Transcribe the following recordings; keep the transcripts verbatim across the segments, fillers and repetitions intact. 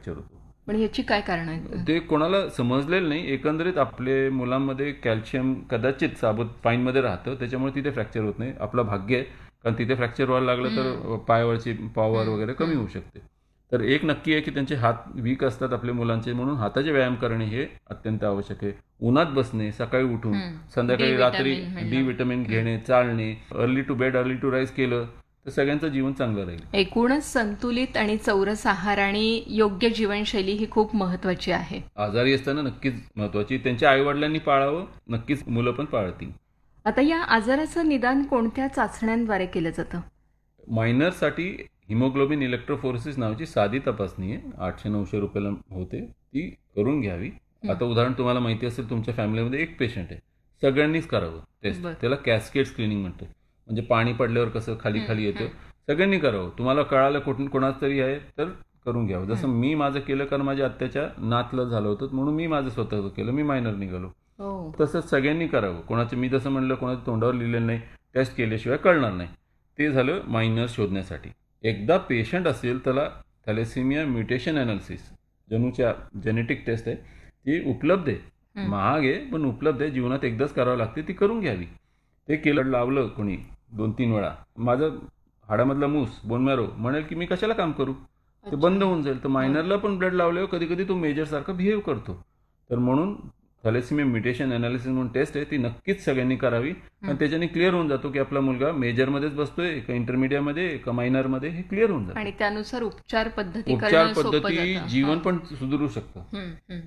Fracture होतो. पण याची काय कारण आहेत? ते कोणाला समजलेलं नाही. एकंदरीत आपले मुलांमध्ये कॅल्शियम कदाचित साबूत पाईनमध्ये राहतं, त्याच्यामुळे तिथे फ्रॅक्चर होत नाही. आपलं भाग्य आहे, कारण तिथे फ्रॅक्चर व्हायला लागलं तर पायावरची पॉवर वगैरे कमी होऊ शकते. तर एक नक्की आहे की त्यांचे हात वीक असतात आपल्या मुलांचे, म्हणून हाताचे व्यायाम करणे हे अत्यंत आवश्यक आहे. उन्हात बसणे, सकाळी उठून संध्याकाळी रात्री डी विटामिन घेणे, चालणे, early to bed early to rise केलं तर सगळ्यांचं जीवन चांगलं राहील. एकूणच संतुलित आणि चौरस आहार आणि योग्य जीवनशैली ही खूप महत्वाची आहे. आजारी असताना नक्कीच महत्वाची. त्यांच्या आई वडिलांनी पाळावं, नक्कीच मुलं पण पाळतील. आता या आजाराचं निदान कोणत्या चाचण्यांद्वारे केलं जातं? मायनरसाठी हिमोग्लोबिन इलेक्ट्रोफोरेसिस नावाची साधी तपासणी आहे, आठशे नऊशे रुपयाला होते, ती करून घ्यावी. आता उदाहरण तुम्हाला माहिती असेल, तुमच्या फॅमिलीमध्ये एक पेशंट आहे, सगळ्यांनीच करावं टेस्ट. त्याला कॅस्केड स्क्रीनिंग म्हणतो. म्हणजे पाणी पडल्यावर कसं खाली खाली येतं, सगळ्यांनी करावं. तुम्हाला कळालं कुठून कोणाच तरी आहे तर करून घ्यावं. जसं मी माझं केलं, कारण माझ्या आत्याच्या नातलं झालं होतं म्हणून मी माझं स्वतःचं केलं, मी मायनर निघालो. तसंच सगळ्यांनी करावं. कोणाचं मी जसं म्हणलं कोणाचं तोंडावर लिहिलेलं नाही, टेस्ट केल्याशिवाय कळणार नाही. ते झालं मायनर शोधण्यासाठी. एकदा पेशंट असेल त्याला thalassaemia mutation analysis जणूच्या genetic taste आहे, ती उपलब्ध आहे. महाग आहे पण उपलब्ध आहे, जीवनात एकदाच करावं लागते, ती करून घ्यावी. ते केलं, लावलं कोणी दोन तीन वेळा, माझं हाडामधला मूस बोन मॅरो म्हणेल की मी कशाला काम करू, ते बंद होऊन जाईल. तर मायनरला पण ब्लड लावल्यावर कधी कधी तो मेजरसारखा बिहेव करतो. तर म्हणून थॅलेसिमिया म्युटेशन ॲनालिसिस म्हणून टेस्ट आहे, ती नक्कीच सगळ्यांनी करावी. आणि त्याच्याने क्लिअर होऊन जातो की आपला मुलगा मेजरमध्येच बसतोय का इंटरमिडिएटमध्ये का मायनरमध्ये, हे क्लिअर होऊन जातं. आणि त्यानुसार उपचार पद्धती उपचार पद्धती जीवन पण सुधारू शकतं.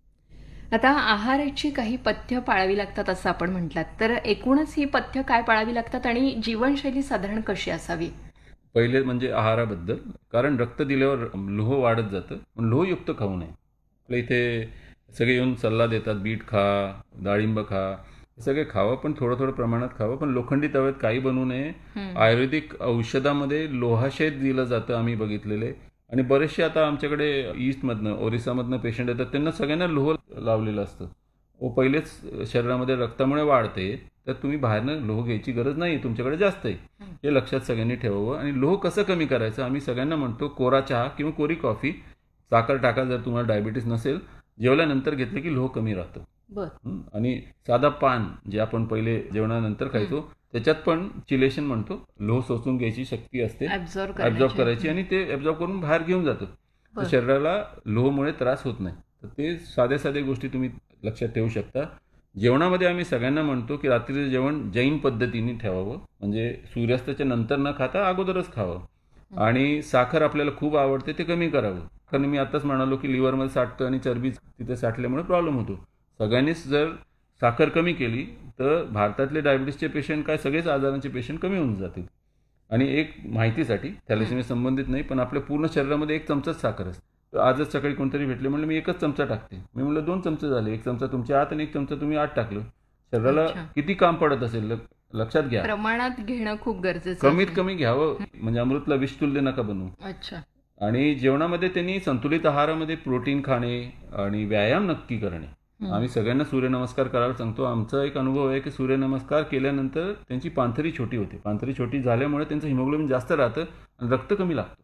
आता आहाराची काही पथ्य पाळावी लागतात असं आपण म्हटलात, तर एकूणच ही पथ्य काय पाळावी लागतात आणि जीवनशैली साधारण कशी असावी? पहिले म्हणजे आहाराबद्दल, कारण रक्त दिल्यावर लोह वाढत जातं, पण लोहयुक्त खाऊ नये. आपल्या इथे सगळे येऊन सल्ला देतात, बीट खा, डाळिंब खा, हे सगळे खावं पण थोडं थोडं प्रमाणात खावं. पण लोखंडी तव्यात काही बनवू नये. आयुर्वेदिक औषधामध्ये लोहाशेत दिलं जातं, आम्ही बघितलेले. आणि बरेचसे आता आमच्याकडे ईस्टमधनं ओरिसामधनं पेशंट येतात, त्यांना सगळ्यांना लोह लावलेलं असतं. व पहिलेच शरीरामध्ये रक्तामुळे वाढते, तर तुम्ही बाहेरनं लोह घ्यायची गरज नाही, तुमच्याकडे जास्त आहे, हे लक्षात सगळ्यांनी ठेवावं. आणि लोह कसं कमी करायचं, आम्ही सगळ्यांना म्हणतो कोरा चहा किंवा कोरी कॉफी, साखर टाका जर तुम्हाला डायबिटीस नसेल, जेवल्यानंतर घेतलं की लोह कमी राहतं. आणि साधा पान जे आपण पहिले जेवणानंतर खायचो, त्याच्यात पण चिलेशन म्हणतो, लोह शोषून घ्यायची शक्ती असते, ऍब्झॉर्ब करायची, आणि ते ऍब्झॉर्ब करून बाहेर घेऊन जातं. तर शरीराला लोहमुळे त्रास होत नाही. तर ते साध्या साध्या गोष्टी तुम्ही लक्षात ठेवू शकता. जेवणामध्ये आम्ही सगळ्यांना म्हणतो की रात्रीचं जेवण जैन पद्धतीने ठेवावं, म्हणजे सूर्यास्ताच्या नंतर न खाता अगोदरच खावं. आणि साखर आपल्याला खूप आवडते, ते कमी करावं. कारण मी आताच म्हणालो की लिव्हरमध्ये साठतं आणि चरबी तिथे साठल्यामुळे प्रॉब्लेम होतो. सगळ्यांनीच जर साखर कमी केली तर भारतातले डायबिटीसचे पेशंट काय सगळेच आजारांचे पेशंट कमी होऊन जातील. आणि एक माहितीसाठी, थॅलेसिमिया संबंधित नाही पण आपल्या पूर्ण शरीरामध्ये एक चमचाच साखर असते. तर आजच सकाळी कोणतरी भेटले, म्हणलं मी एकच चमचा टाकते. मी म्हणलं दोन चमचे झाले, एक चमचा तुमच्या आत आणि एक चमचा तुम्ही आत टाकलं. शरीराला किती काम पडत असेल लक्षात घ्या. प्रमाणात घेणं खूप गरजेचं, कमीत कमी घ्यावं, म्हणजे अमृतला विष तुल्य नका बनवू. अच्छा. आणि जेवणामध्ये त्यांनी संतुलित आहारामध्ये प्रोटीन खाणे आणि व्यायाम नक्की करणे. आम्ही सगळ्यांना सूर्यनमस्कार करायला सांगतो. आमचा एक अनुभव आहे की सूर्यनमस्कार केल्यानंतर त्यांची पांथरी छोटी होते. पांथरी छोटी झाल्यामुळे त्यांचं हिमोग्लोबिन जास्त राहतं आणि रक्त कमी लागतं.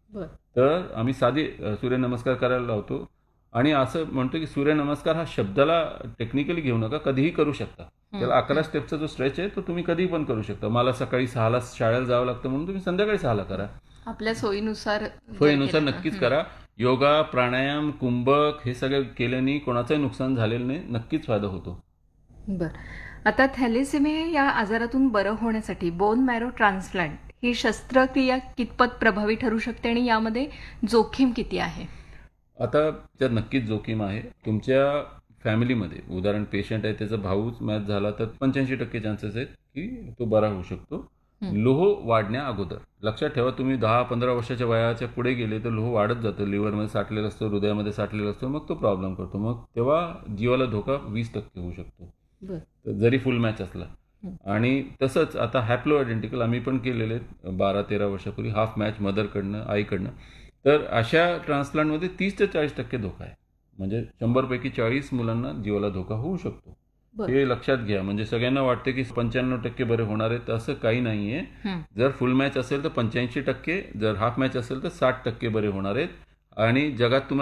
तर आम्ही साधे सूर्यनमस्कार करायला लावतो. आणि असं म्हणतो की सूर्यनमस्कार हा शब्दाला टेक्निकली घेऊ नका, कधीही करू शकता. त्याला अकरा स्टेपचा जो स्ट्रेच आहे तो तुम्ही कधीही पण करू शकता. मला सकाळी सहाला शाळेला जावं लागतं म्हणून तुम्ही संध्याकाळी सहाला करा, आपल्या सोयीनुसार सोयीनुसार नक्कीच करा. योगा, प्राणायाम, कुंभक हे सगळं केल्याने कोणाचंही नुकसान झालेलं नाही, नक्कीच फायदा होतो. बरं. आता थॅलेसिमिया या आजारातून बरं होण्यासाठी बोन मॅरो ट्रान्सप्लांट ही शस्त्रक्रिया कितपत प्रभावी ठरू शकते आणि यामध्ये जोखीम किती आहे? आता त्यात नक्कीच जोखीम आहे. तुमच्या फॅमिलीमध्ये उदाहरण पेशंट आहे, त्याचा भाऊच मॅच झाला तर पंच्याऐंशी टक्के चान्सेस आहेत की तो बरा होऊ शकतो लोह वाढण्या अगोदर. लक्षात ठेवा, तुम्ही दहा पंधरा वर्षाच्या वयाच्या पुढे गेले तर लोह वाढत जातं, लिव्हरमध्ये साठलेलं असतं, हृदयामध्ये साठलेलं असतं, मग तो प्रॉब्लेम करतो. मग तेव्हा जीवाला धोका वीस टक्के होऊ शकतो, जरी फुल मॅच असला. आणि तसंच आता हॅप्लो आयडेंटिकल आम्ही पण केलेले बारा तेरा वर्षापूर्वी, हाफ मॅच मदरकडनं आईकडनं. तर अशा ट्रान्सप्लांटमध्ये तीस ते चाळीस टक्के धोका आहे, म्हणजे शंभरपैकी चाळीस मुलांना जीवाला धोका होऊ शकतो. हे लक्षात घ्या. म्हणजे सगळ्यांना वाटते की पंच्याण्णव टक्के बरे होणार आहेत, असं काही नाहीये. जर फुल मॅच असेल तर पंच्याऐंशी टक्के, जर हाफ मॅच असेल तर साठ टक्के बरे होणार आहेत. आणि जगात तुम्हाला